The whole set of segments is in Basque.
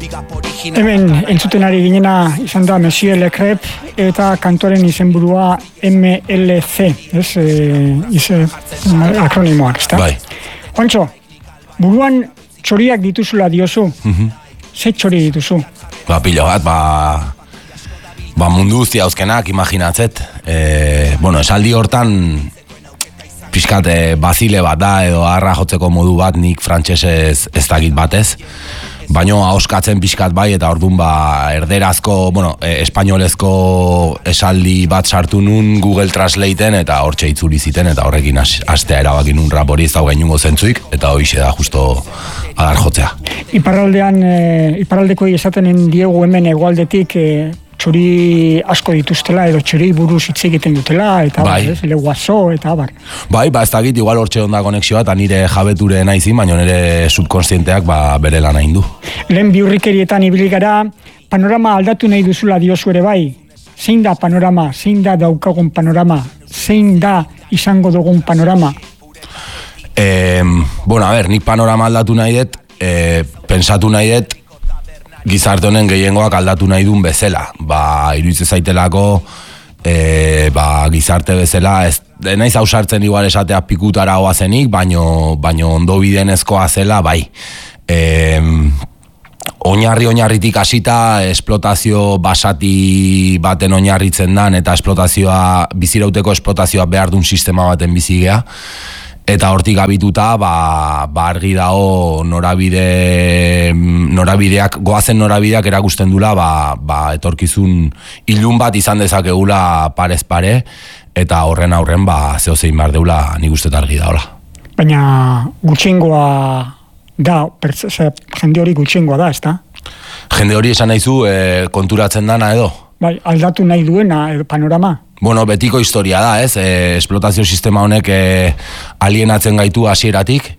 Hemen entzuten ari ginena izan da Monsieur Le Crep eta kantoren izenburua MLC, akronimoak, ezta? Bai. Juancho, buruan txoriak dituzula diozu, ze txori dituzu? Pilo bat, mundu guztia hauzkenak, imaginatzet. Esaldi hortan, pixkat bazile bat da, edo harra jotzeko modu bat, nik frantsesez ez dakit batez. Baina ahoskatzen pixkat bai, eta orduan erderazko, espainolezko esaldi bat sartu nun Google Translateen, eta hortxe itzuli ziten, eta horrekin hastea erabakin nun rap hori ez dago gainungo zentzuik, eta hoixe da justo adar jotzea. Iparraldeko esaten diegu hemen hegoaldetik txori asko dituztela, edo txori buruz hitz egiten dutela, eta leguazo, eta abar. Bai, ez dakit, igual hortxe onda konexioa, eta nire jabeture naizin, baina nire subkonstienteak bere lan hain du. Lehen biurrikerietan ibili gara, panorama aldatu nahi duzula diozu ere bai. Zein da panorama, zein da daukagun panorama, zein da izango dugun panorama? Nik panorama aldatu nahi dut, pensatu nahi dut, gizarte honen gehiengoak aldatu nahi duen bezala. Iruditzen zaitelako, gizarte bezala, naiz ausartzen igual esatea pikutara oazenik, baino ondo bidenezkoa zela, bai. Oinarritik hasita, esplotazio basati baten oinarritzen dan, eta bizirauteko esplotazioa behar duen sistema baten bizigea. Eta hortik abituta, argi dago goazen norabideak erakusten dula, etorkizun ilun bat izan dezakegula parez pare, eta horren aurren, zehozein behar deula nik uste argi daola. Baina gutxiengoa da, jende hori gutxiengoa da, ezta? Jende hori esan nahizu konturatzen dana edo? Bai, aldatu nahi duena panorama. Betiko historia da, ez? Esplotazio sistema honek alienatzen gaitu hasieratik,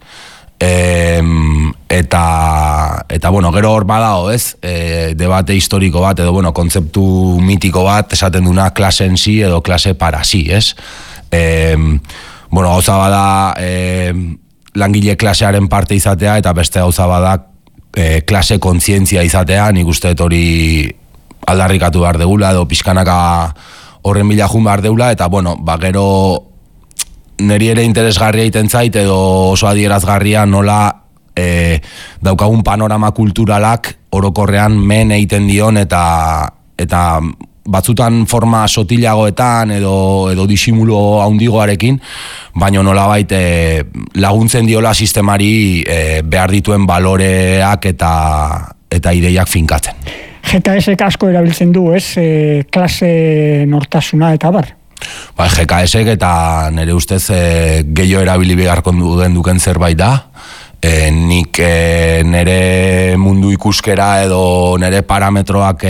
eta gero hor badao, ez? Debate historiko bat, edo kontzeptu mitiko bat, esaten duna klase en si edo klase para si, ez? Gauza bada langile klasearen parte izatea, eta beste gauza bada klase kontzientzia izatea, nik uste hori aldarrikatu behar degula, edo pixkanaka horren bila jun behar deula, eta gero niri ere interesgarria iten zait, edo oso adierazgarria nola daukagun panorama kulturalak orokorrean men egiten dion, eta batzutan forma sotilagoetan edo disimulo haundigoarekin, baina nolabait laguntzen diola sistemari behar dituen baloreak eta ideiak finkatzen. GKS-ek asko erabiltzen du, ez? Klase nortasuna eta bar? GKS-ek eta nire ustez gehiago erabili beharko duken zerbait da. Nik nire mundu ikuskera edo nire parametroak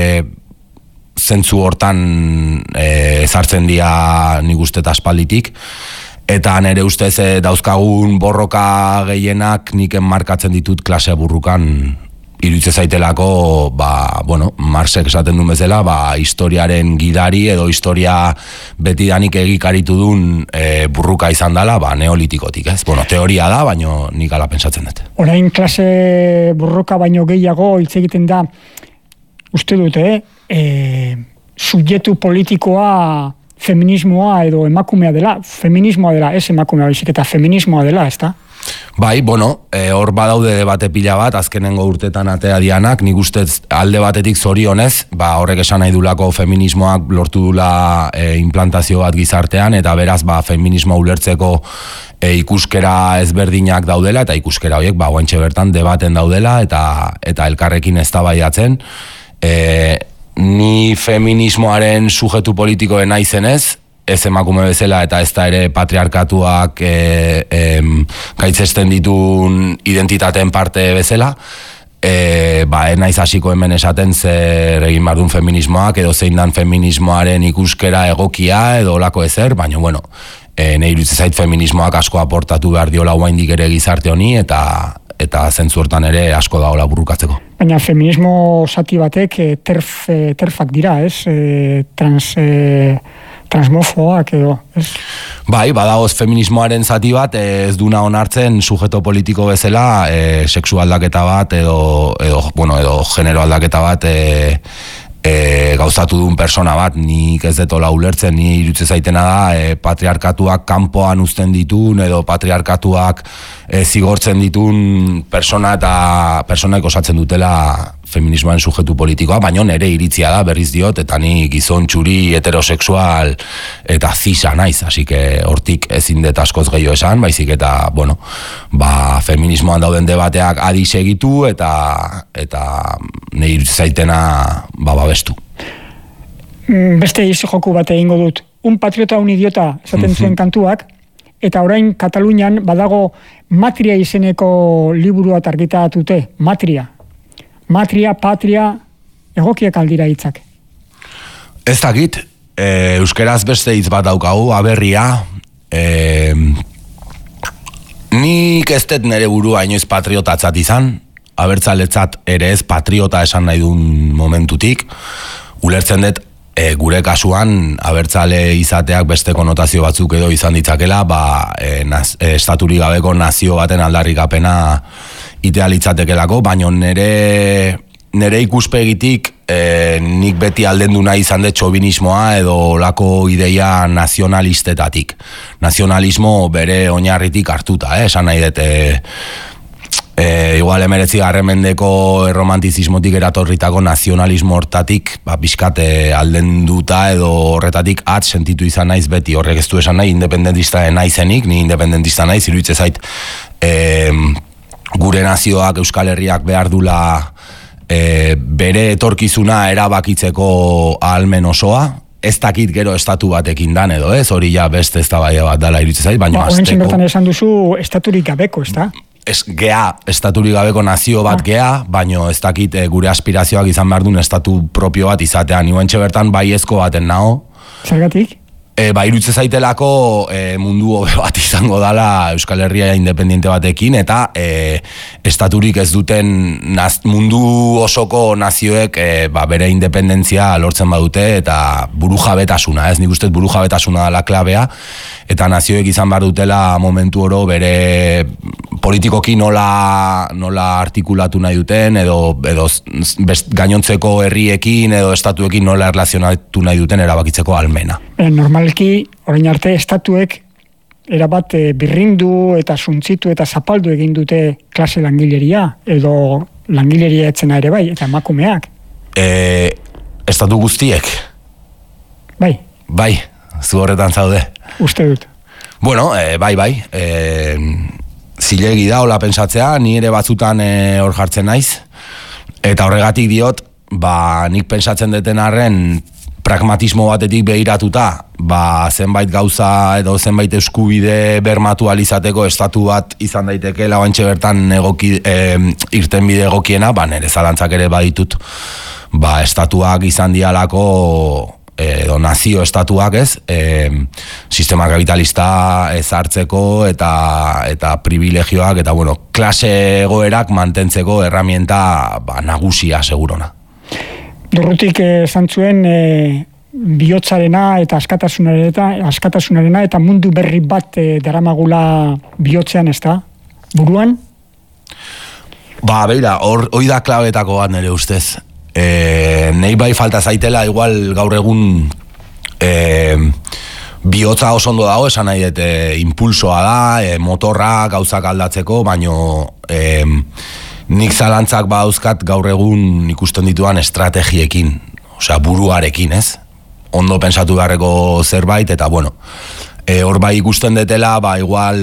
zentzu hortan ezartzen dira nik uste aspalditik. Eta nire ustez dauzkagun borroka gehienak nik enmarkatzen ditut klase burrukan. Iruditzen zaitelako, Marxek esaten duen bezala, historiaren gidari edo historia betidanik egikaritu duen burruka izan dela, neolitikotik, ez? Teoria da, baina nik ala pensatzen dut. Orain klase burruka baino gehiago hitz egiten da, uste dute, subjektu politikoa feminismoa edo emakumea dela, feminismoa dela, ez emakumea baizik eta feminismoa dela, ez da? Bai, hor badaude debate pila bat, azkenengo urtetan atea dianak, nik uste alde batetik zorionez, horrek esan nahi dulako feminismoak lortu dula implantazio bat gizartean, eta beraz feminismoa ulertzeko ikuskera ezberdinak daudela, eta ikuskera horiek guantxe bertan debaten daudela, eta elkarrekin eztabaidatzen. Ni feminismoaren sujetu politikoen naizenez, ez emakume bezala eta ez da ere patriarkatuak gaitzesten ditun identitateen parte bezala, naiz hasiko hemen esaten zer egin behar duen feminismoak edo zein dan feminismoaren ikuskera egokia edo olako ezer, baina nahi iruditzen zait feminismoak asko aportatu behar diola oraindik ere gizarte honi eta zentzu hortan ere asko daola burrukatzeko. Baina feminismo zati batek terfak dira, ez? transmofoak edo, ez? Bai, badagoz feminismoaren zati bat ez duna onartzen sujeto politiko bezala sexu aldaketa bat edo genero aldaketa bat gauzatu duen persona bat, nik ez detola ulertzen, ni irutze zaitena da patriarkatuak kanpoan uzten ditun edo patriarkatuak zigortzen ditun personaek osatzen dutela feminismoaren sujetu politikoa, baina nere iritzia da, berriz diot, eta ni gizon txuri heterosexual eta zisa naiz, así que hortik ezin dut askoz gehiago esan, baizik eta, feminismoan dauden debateak adi segitu eta nire irutze zaitena babestu. Beste joku bat egingo dut. Un patriota, un idiota, esaten zuen kantuak, eta orain Katalunian badago Matria izeneko liburua argitaratute, Matria, patria, egokiak aldira hitzak. Ez dakit, euskeraz beste hitz bat daukagu, aberria, nik ez dut nire burua inoiz patriotatzat izan, abertzaletzat ere ez patriota esan nahi duen momentutik, ulertzen dut gure kasuan abertzale izateak beste konotazio batzuk edo izan ditzakela, estaturik gabeko nazio baten aldarrikapena idealitzatekelako, baina nere ikuspegitik nik beti aldendu nahi izan dut txobinismoa edo lako ideia nazionalistetatik. Nazionalismo bere oinarritik hartuta, esan nahi dut igual 19. mendeko romantizismotik eratorritako nazionalismo hortatik pixkat aldenduta edo horretatik sentitu izan naiz beti, horrek ez du esan nahi independentista naizenik, ni independentista naiz, iruditzen zait gure nazioak, Euskal Herriak behar dula bere etorkizuna erabakitzeko ahalmen osoa, ez dakit gero estatu batekin dan edo ez, hori ja beste eztabaida bat dela iruditzen zait, baina azteko... Horren esan duzu estaturik gabeko, ez da? Estaturik gabeko nazio bat baina ez dakit gure aspirazioak izan behar duen estatu propio bat izatean, nioentxe bertan baiezko baten nago. Zergatik? Irutze zaitelako mundu hobe bat izango dala Euskal Herria independiente batekin eta estaturik ez duten mundu osoko nazioek bere independentzia lortzen badute eta burujabetasuna, nik uste burujabetasuna dela klabea eta nazioek izan behar dutela momentu oro bere politikoki nola artikulatu nahi duten edo gainontzeko herriekin edo estatuekin nola erlazionatu nahi duten erabakitzeko almena. Normalki, orain arte, estatuek erabat birrindu eta suntzitu eta zapaldu egin dute klase langileria edo langileria etzena ere bai, eta emakumeak. Estatu guztiek? Bai. Bai, zu horretan zaude. Uste dut. Bueno, bai. Zilegi da, hola pensatzea, ni ere batzutan hor jartzen naiz. Eta horregatik diot, nik pensatzen deten arren pragmatismo batetik behiratuta, zenbait gauza edo zenbait eskubide bermatu alizateko estatu bat izan daiteke lauantxe bertan irtenbide egokiena, nire zalantzak ere baditut, estatuak izan dialako edo nazio estatuak ez, sistema kapitalista ezartzeko eta privilegioak eta klase egoerak mantentzeko herramienta nagusia segurona. Durrutik esan zuen bihotzarena eta askatasunarena eta mundu berri bat daramagula bihotzean, ez da? Buruan? Beira, hori da klabetako bat nire ustez. Nei bai falta zaitela igual gaur egun bihotza oso ondo dago, esan nahi dut impulsoa da, motorra gauzak aldatzeko, baino nik zalantzak badauzkat gaur egun ikusten dituan estrategiekin, osea buruarekin, ez? Ondo pensatu beharreko zerbait, eta hor bai ikusten detela, igual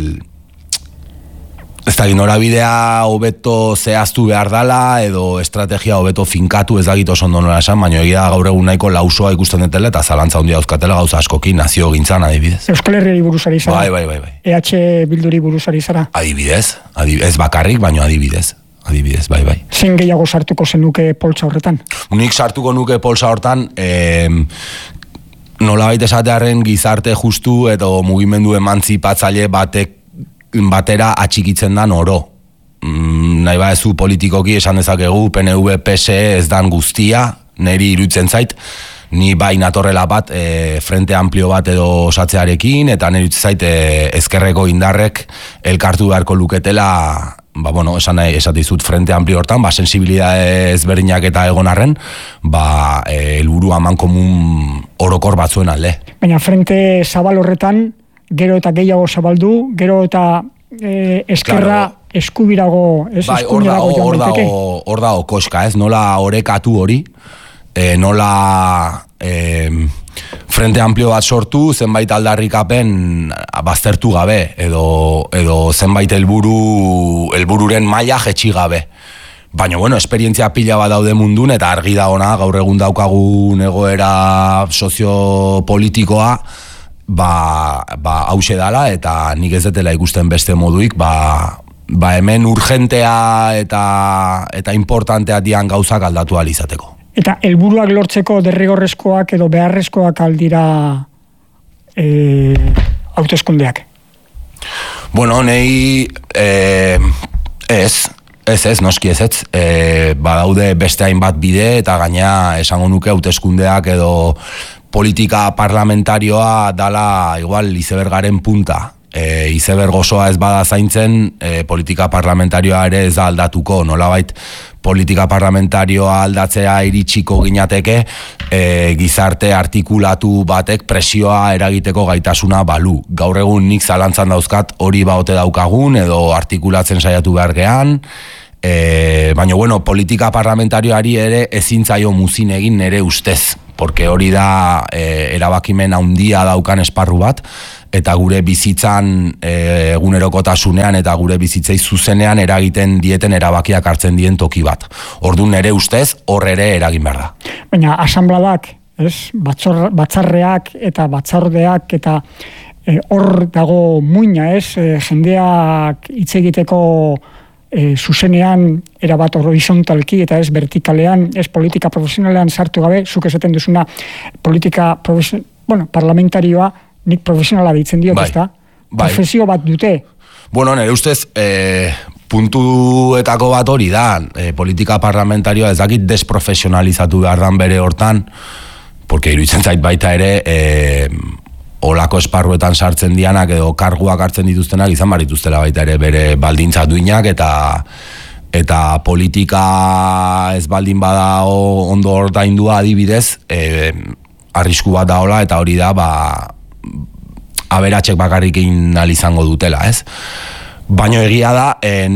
ez dakit norabidea hobeto zehaztu behar dala, edo estrategia hobeto finkatu ez dakit oso ondo nola esan, baina egia gaur egun nahiko lausoa ikusten detela, eta zalantza handia dauzkatela gauza askokin, nazio gintzan adibidez. Euskal Herriari buruzari zara? Bai. EH Bilduri buruzari zara? Adibidez, ez bakarrik, baina adibidez, bai. Zein gehiago sartuko zenuke poltsa horretan? Nik sartuko nuke poltsa horretan, nolabait esatearen gizarte justu edo mugimendu emantzipatzaile batera atxikitzen dan oro. Nahi baezu politikoki esan dezakegu, PNV, PSE ez dan guztia, niri iruditzen zait, Ni bai natorrela bat Frente Amplio bat edo osatzearekin, eta nire zait ezkerreko indarrek elkartu beharko luketela, esan dizut Frente Amplio hortan, sensibilidade ezberdinak eta egon arren, helburu aman komun orokor batzuen alde. Baina Frente Zabal horretan, gero eta gehiago zabaldu, gero eta eskerra eskubirago, eskuinerago joan daiteke. Hor dago koska, nola orekatu hori, nola Frente Amplio bat sortu, zenbait aldarrikapen baztertu gabe, edo zenbait helbururen maila jetxi gabe. Baina, esperientzia pila bat daude mundun, eta argi dagoena, gaur egun daukagun egoera soziopolitikoa, hause dala, eta nik ez detela ikusten beste moduik, hemen urgentea eta importantea dian gauzak aldatu alizateko. Eta helburuak lortzeko derrigorrezkoak edo beharrezkoak aldira hauteskundeak? Nei ez, noski ez. Badaude beste hainbat bide, eta gaina esango nuke hauteskundeak edo politika parlamentarioa dala igual izebergaren punta. Izeberg osoa ez bada zaintzen, politika parlamentarioa ere ez da aldatuko, nolabait politika parlamentarioa aldatzea iritsiko ginateke, gizarte artikulatu batek presioa eragiteko gaitasuna balu. Gaur egun nik zalantzan dauzkat hori baote daukagun, edo artikulatzen saiatu behar gehan, baina politika parlamentarioari ere ezin zaio muzin egin nere ustez, porque hori da erabakimen handia daukan esparru bat, eta gure bizitzan egunerokotasunean eta gure bizitzei zuzenean eragiten dieten erabakiak hartzen dien toki bat. Orduan nere ustez hor ere eragin behar da. Baina asanbladak, batzarreak eta batzardeak eta hor dago muina, jendeak hitz egiteko zuzenean erabat horizontalki eta ez vertikalean, ez politika profesionalean sartu gabe, zuk esaten duzuna politika parlamentarioa nik profesionala ditzen diot, ezta? Profesio bat dute. Nire ustez, puntuetako bat hori da, politika parlamentarioa ez dakit desprofesionalizatu behar dan bere hortan, porque iruditzen zait baita ere, olako esparruetan sartzen dianak edo karguak hartzen dituztenak izan barituztela baita ere bere baldintza duinak, eta politika ez baldin bada ondo ordaindua adibidez, arrisku bat daola, eta hori da, aberatxek bakarrik egin izango dutela, ez? Baina egia da,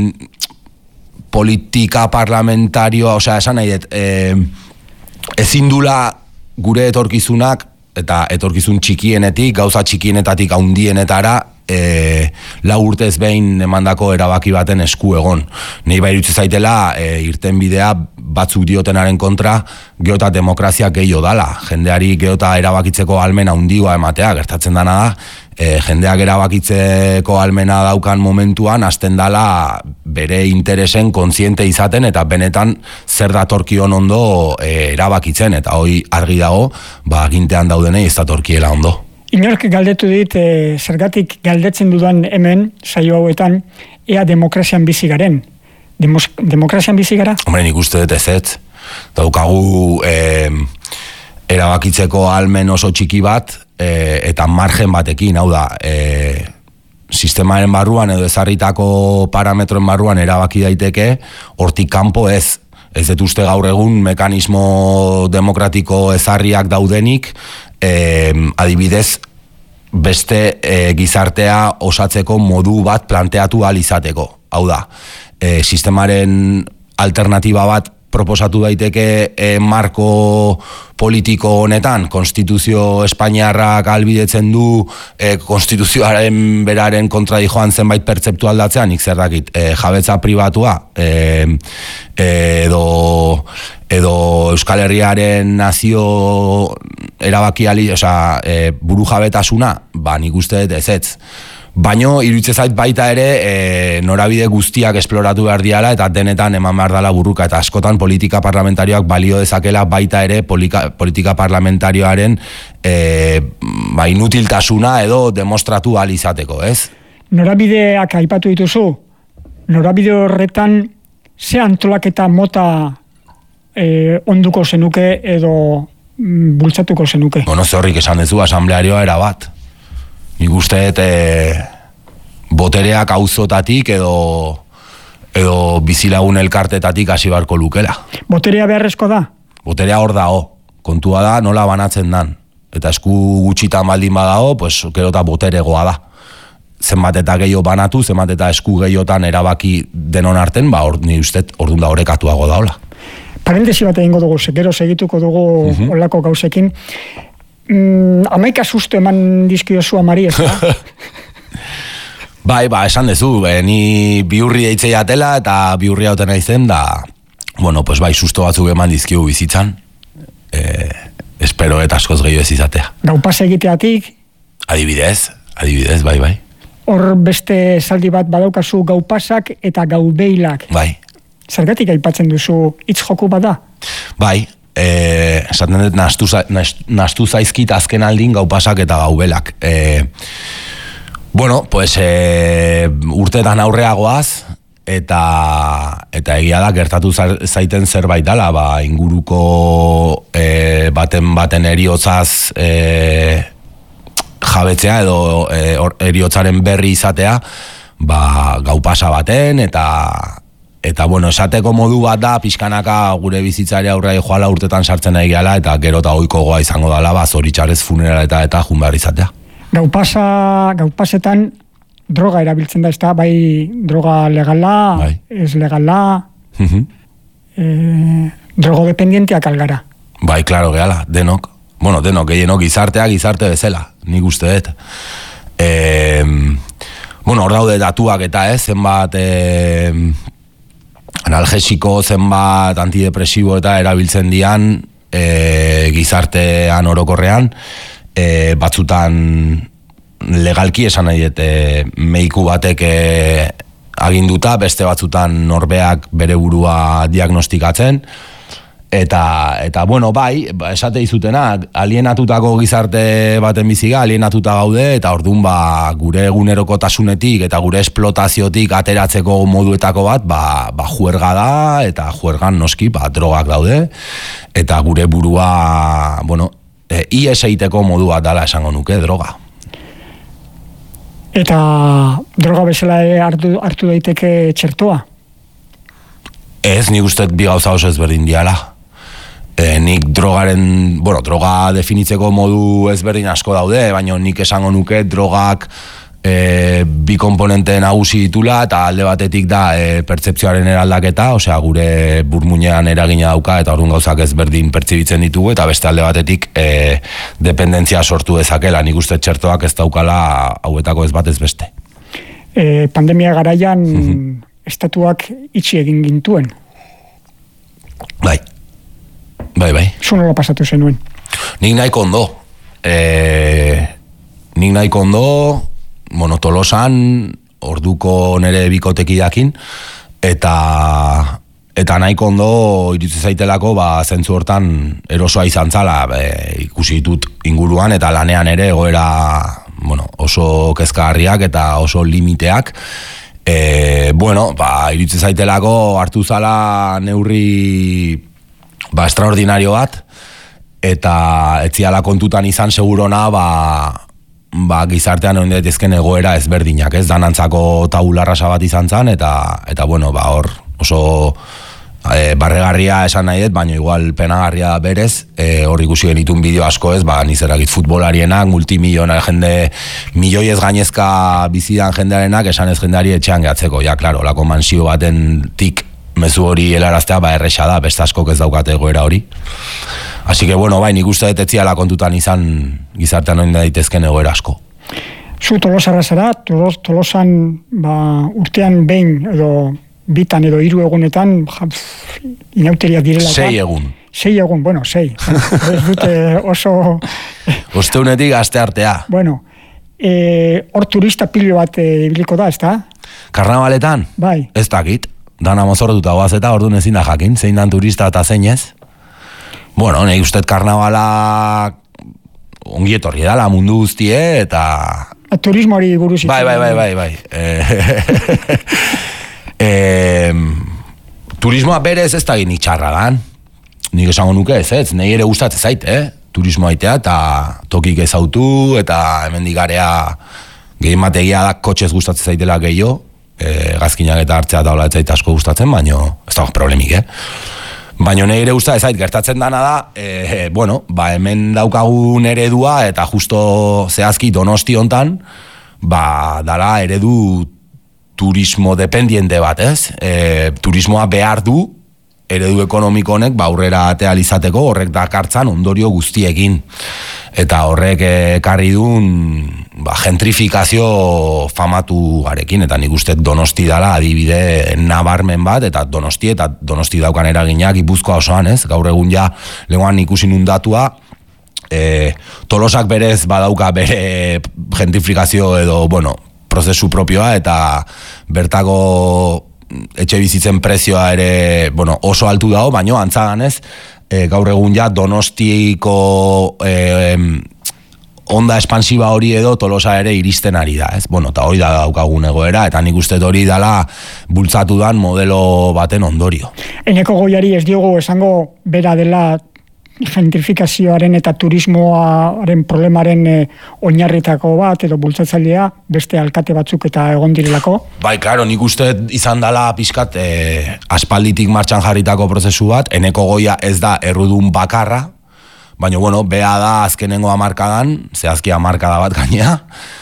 politika parlamentarioa, esan nahi dut, ezin dula gure etorkizunak, eta etorkizun txikienetik, gauza txikienetatik haundienetara, lau urtez behin emandako erabaki baten esku egon. Nei bai irutze zaitela, irten bidea batzuk diotenaren kontra, geota demokrazia gehiago dala. Jendeari geota erabakitzeko almena handigoa ematea, gertatzen dana da, jendeak erabakitzeko almena daukan momentuan, hasten dala bere interesen kontziente izaten, eta benetan zer datorkion ondo erabakitzen, eta hoi argi dago, gintean daudenei ez datorkiela ondo. Inork galdetu dit, zergatik galdetzen dudan hemen, saio hauetan, ea demokrazian bizi garen. Demokrazian bizi gara? Hombre, nik uste dut ez. Daukagu erabakitzeko almen oso txiki bat, eta margen batekin, hau da, sistemaren barruan edo ezarritako parametroen barruan erabaki daiteke, hortik kanpo ez. Ez dut uste gaur egun mekanismo demokratiko ezarriak daudenik, adibidez, beste gizartea osatzeko modu bat planteatu ahal izateko. Hau da, sistemaren alternatiba bat proposatu daiteke marko politiko honetan, konstituzio espainiarrak albidetzen du konstituzioaren beraren kontra joan zenbait pertzeptu aldatzean, nik zer dakit, jabetza pribatua, edo Euskal Herriaren nazio erabakiali, buru jabetasuna, nik uste dut ez. Baino, iruditzen zait baita ere, norabide guztiak esploratu behar diala, eta denetan eman behar dela burruka, eta askotan politika parlamentarioak balio dezakela baita ere politika parlamentarioaren inutiltasuna edo demostratu ahal izateko, ez? Norabideak aipatu dituzu, norabide horretan ze antolaketa mota onduko zenuke edo bultzatuko zenuke. Bueno, zorrik esan dezu, asamblearioa erabat. Nik uste botereak auzotatik edo bizilagun elkartetatik hasi barko lukela. Boterea beharrezko da? Boterea hor dago. Kontua da nola banatzen dan. Eta esku gutxitan baldin badago, pues, gero eta boteregoa da. Zenbat eta gehiago banatu, zenbat eta esku gehiotan erabaki denon arten, ni uste ordun da orekatuago daola. Parentesi bat egingo dugu, gero segituko dugu olako gauzekin. 11 susto eman dizkiozu amari, ez da? Bai, esan dezu, ni bihurri deitze jatela eta bihurri hauten aizen da, bueno, pues bai, susto batzuk eman dizkigu bizitzan, espero eta askoz gehiago ez izatea. Gaupasa egiteatik? Adibidez, bai. Hor beste saldi bat badaukazu gaupasak eta gaubeilak. Bai. Zergatik aipatzen duzu hitz joku bat da? Bai, esaten dut nahastu zaizkit azken aldin gaupasak eta gaubelak. Bueno, pues urtetan aurreagoaz eta egia da gertatu zaiten zerbait dala, inguruko baten eriotzaz jabetzea edo eriotzaren berri izatea, gaupasa baten eta bueno, esateko modu bat da pixkanaka gure bizitzari aurrea joala urtetan sartzen nahi gehala eta gero eta ohiko goa izango dala, zoritxarrez funeral eta jun behar izatea. Gaupasetan droga erabiltzen da, ez da, bai droga legala, bai. Ez legala, drogodependienteak algara. Bai, klaro, gehala, denok. Bueno, denok, gizarte bezala, nik uste dut. Bueno, hor daude datuak eta zenbat analgesiko, zenbat antidepresibo eta erabiltzen dian gizartean orokorrean, batzutan legalki esan nahi dut mediku batek aginduta, beste batzutan norbeak bere burua diagnostikatzen, eta bueno, bai, esate izutena, alienatutako gizarte baten biziga, alienatuta gaude, eta orduan gure egunerokotasunetik eta gure esplotaziotik ateratzeko moduetako bat, juerga da, eta juergan noski, drogak daude, eta gure burua, bueno, ies egiteko modu bat dala esango nuke, droga. Eta droga bezala hartu daiteke txertoa? Ez, nik uste bi gauza oso ezberdin diala. Nik droga definitzeko modu ezberdin asko daude, baina nik esango nuke drogak bi komponente nagusi ditula, eta alde batetik da pertzepzioaren eraldaketa, osea gure burmuinean eragina dauka eta orduan gauzak ezberdin pertzibitzen ditugu, eta beste alde batetik dependentzia sortu dezakela, nik uste txertoak ez daukala hauetako ez batez beste. Pandemia garaian estatuak itxi egin gintuen. Bai. Zu nola pasatu zenuen? Nik nahiko ondo, bueno, Tolosan, orduko nire bikotekidakin, eta nahiko ondo iritsi zaitelako, zentzu hortan erosoa izan zala, ikusi ditut inguruan, eta lanean ere egoera, bueno, oso kezkagarriak eta oso limiteak, bueno, iritsi zaitelako hartu zala neurri extraordinario bat, eta etziala kontutan izan segurona gizartean oin daitezken egoera ezberdinak, ez danantzako tabularrasa bat izan zan, eta bueno, hor oso barregarria esan nahi dut, baina igual penagarria berez, hor ikusi genitun bideo asko ez, nizerakit futbolarienak, multimilionar jende, milioiez gainezka bizidan jendearenak, esan ez jendeari etxean gehatzeko, ja, klaro, lako mansio baten tik mezu hori helaraztea, erresa da, beste askok ez daukate egoera hori. Así que, bueno, nik uste dut etziala kontutan izan gizartean oin daitezken egoera asko. Zu Tolosarra zara, Tolosan urtean behin edo bitan edo 3 egunetan inauteriak direla. 6 egun. 6 egun, bueno, 6. Ez dute oso... Osteunetik aste artea. Bueno, hor turista pilo bat ibiliko da, ez da? Karnabaletan? Bai. Ez dakit. Dana mozortuta goaz eta orduan ezin da jakin, zein dan turista eta zein ez. Bueno, nahi ustez karnabala ongi etorri dala mundu guztie eta... Turismoari buruz. Bai. Turismoa berez ez da gini txarra dan. nik esango nuke ez, nahi ere gustatzen zait, turismo aitea eta tokik ezautu eta hemendik garea gehien bategia da kotxez gustatzen zaitela gehiago, gazkinak eta hartzea eta hola ez zait asko gustatzen, baina ez da problemik, Baina nahi ere gustatzen zait, gertatzen dana da, hemen daukagun eredua eta justo zehazki Donosti hontan, dala eredu turismo dependiente bat, turismoa behar du eredu ekonomiko honek aurrera atea izateko, horrek dakartzan ondorio guztiekin. Eta horrek ekarri duen gentrifikazio famatu garekin, eta nik uste Donosti dala adibide nabarmen bat, eta Donosti daukan eraginak Gipuzkoa osoan, gaur egun ja lehengoan ikusi nun datua, Tolosak berez badauka bere gentrifikazio edo, prozesu propioa, eta bertako etxe bizitzen prezioa ere oso altu dago, baina antzaganez gaur egun ja Donostiko onda espansiba hori edo Tolosa ere iristen ari da, eta hori da daukagun egoera, eta nik uste hori dela bultzatu dan modelo baten ondorio. Eneko Goiari ez diogu esango bera dela gentrifikazioaren eta turismoaren problemaren oinarritako bat edo bultzatzailea, beste alkate batzuk eta egon direlako? Bai, klaro, nik uste izan dela pixkat aspalditik martxan jarritako prozesu bat, Eneko Goia ez da errudun bakarra, baina, bea da azkenengo hamarkadan, zehazki hamarkada bat gainea,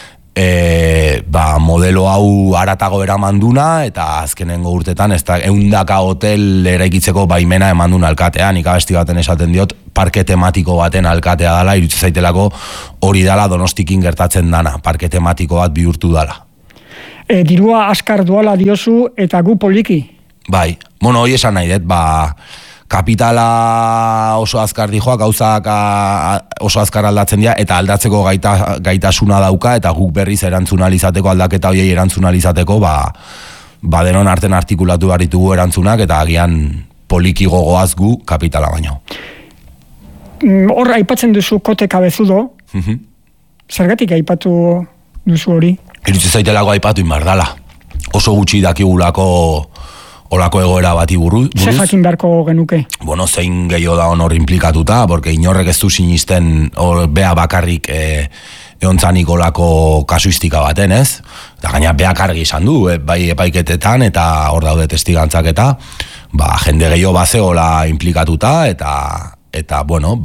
modelo hau aratago eramanduna, eta azkenengo urtetan ez da 100 hotel eraikitzeko baimena emandun alkatea, nik abesti baten esaten diot, parke tematiko baten alkatea dela, iruditzen zaitelako hori dela Donostikin gertatzen dana, parke tematiko bat bihurtu dela. Dirua askar duala diozu eta gu poliki? Bai, hori esan nahi dut, kapitala oso azkar dijoa, gauzak oso azkar aldatzen dira, eta aldatzeko gaitasuna dauka, eta guk berriz erantzunalizateko, aldaketa horiei erantzunalizateko, denon arten artikulatu barritugu erantzunak, eta agian poliki gogoaz gu kapitala baino. Hor aipatzen duzu kote kabezudo, zergatik aipatu duzu hori? Iruditzen zaitelako aipatu inbardala. Oso gutxi dakigulako olako egoera bati buruz. Zer jakin beharko genuke? Zein gehiago da honor implikatuta, porque inorrek ez du sinisten bea bakarrik eontzanik olako kasuistika baten, ez? Eta gaina beak argi izan du, bai epaiketetan eta hor daude testigantzak eta jende gehiago bazeola implikatuta eta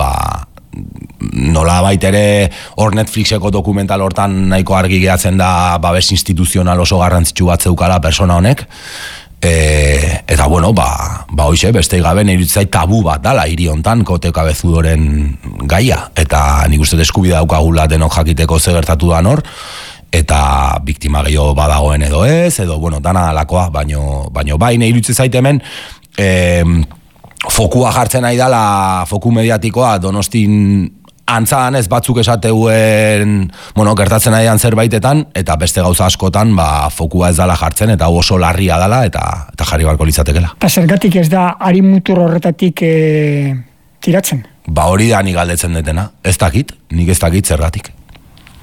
nola baitere hor Netflixeko dokumental hortan nahiko argi gehatzen da babes instituzional oso garrantzitsu bat zeukala persona honek, eta hoxe, beste gabe niritzai tabu bat dala hiri hontan kote kabezudoren gaia, eta nik uste eskubidea daukagula denok jakiteko ze gertatu da hor, eta biktima gehiago badagoen edo ez, edo dana dalakoa, baino bai niritzen zaite hemen fokua jartzen nahi dala, foku mediatikoa Donostin antzadan ez batzuk esateuen, gertatzen nahian zerbaitetan, eta beste gauza askotan fokua ez dala jartzen, eta oso larria dala, eta jarri barko litzatekela. Eta zergatik ez da hari mutur horretatik tiratzen? Hori da nik galdetzen detena, nik ez dakit zergatik.